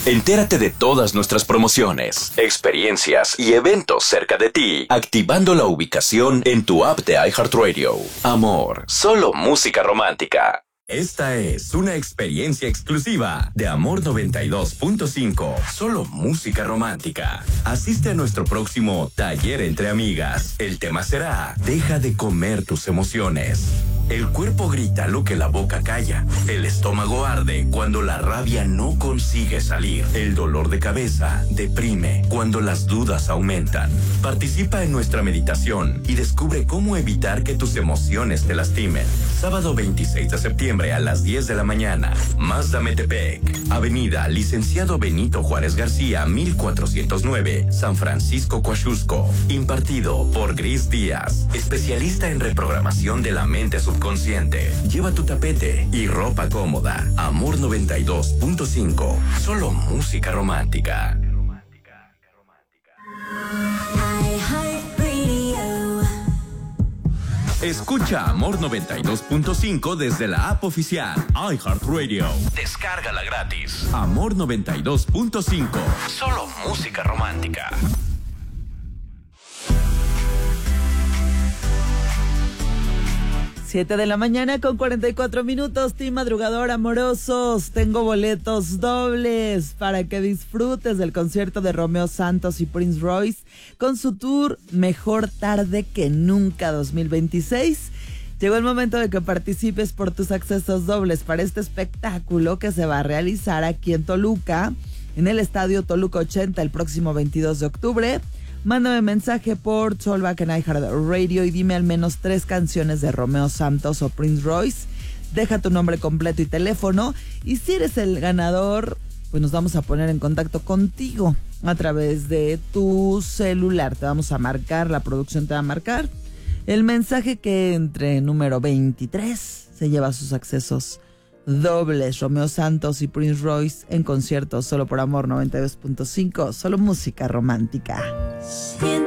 Entérate de todas nuestras promociones, experiencias y eventos cerca de ti, activando la ubicación en tu app de iHeartRadio. Amor, solo música romántica. Esta es una experiencia exclusiva de Amor 92.5. Solo música romántica. Asiste a nuestro próximo taller entre amigas. El tema será: deja de comer tus emociones. El cuerpo grita lo que la boca calla. El estómago arde cuando la rabia no consigue salir. El dolor de cabeza deprime cuando las dudas aumentan. Participa en nuestra meditación y descubre cómo evitar que tus emociones te lastimen. Sábado 26 de septiembre a las 10 de la mañana. Mazda Metepec. Avenida Licenciado Benito Juárez García, 1409, San Francisco, Coaxusco. Impartido por Gris Díaz, especialista en reprogramación de la mente subconsciente. Lleva tu tapete y ropa cómoda. Amor 92.5. Solo música romántica. Escucha Amor 92.5 desde la app oficial iHeartRadio. Descárgala gratis. Amor 92.5. Solo música romántica. 7 de la mañana con 44 minutos, Team Madrugador amorosos. Tengo boletos dobles para que disfrutes del concierto de Romeo Santos y Prince Royce con su tour Mejor Tarde que Nunca 2026. Llegó el momento de que participes por tus accesos dobles para este espectáculo que se va a realizar aquí en Toluca, en el Estadio Toluca 80 el próximo 22 de octubre. Mándame mensaje por Talkback en iHeartRadio y dime al menos 3 canciones de Romeo Santos o Prince Royce. Deja tu nombre completo y teléfono. Y si eres el ganador, pues nos vamos a poner en contacto contigo a través de tu celular. Te vamos a marcar, la producción te va a marcar el mensaje que entre número 23 se lleva sus accesos dobles. Romeo Santos y Prince Royce en concierto solo por Amor 92.5. Solo música romántica. Siento